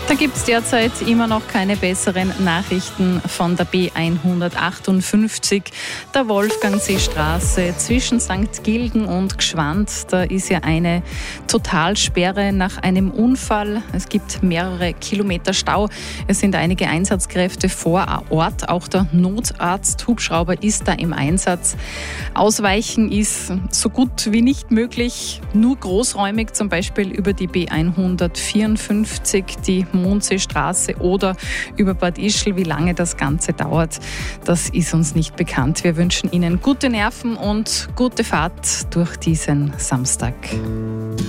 Da gibt es derzeit immer noch keine besseren Nachrichten von der B158, der Wolfgangseestraße zwischen St. Gilgen und Gschwand. Da ist ja eine Totalsperre nach einem Unfall. Es gibt mehrere Kilometer Stau. Es sind einige Einsatzkräfte vor Ort. Auch der Notarzt-Hubschrauber ist da im Einsatz. Ausweichen ist so gut wie nicht möglich. Nur großräumig, zum Beispiel über die B154, die Mondseestraße oder über Bad Ischl. Wie lange das Ganze dauert, das ist uns nicht bekannt. Wir wünschen Ihnen gute Nerven und gute Fahrt durch diesen Samstag.